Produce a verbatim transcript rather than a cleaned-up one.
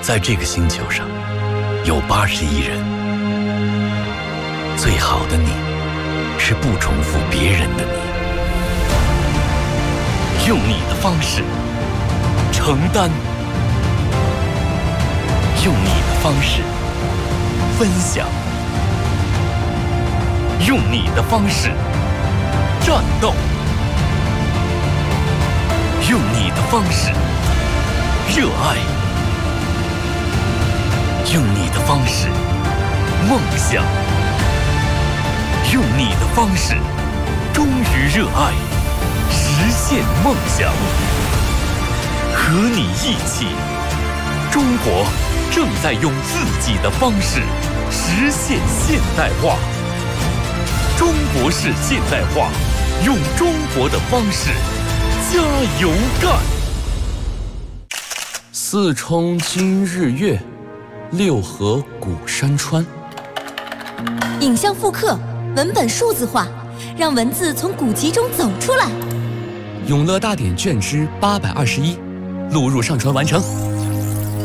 在这个星球上，有八十亿人。最好的你，是不重复别人的你。用你的方式承担，用你的方式分享，用你的方式战斗，用你的方式热爱，用你的方式梦想，用你的方式忠于热爱，实现梦想。和你一起，中国正在用自己的方式实现现代化。中国式现代化，用中国的方式加油干。 四冲今日月，六合古山川。 影像复刻，文本数字化，让文字从古籍中走出来。 永乐大典卷之八百二十一，录入上传完成。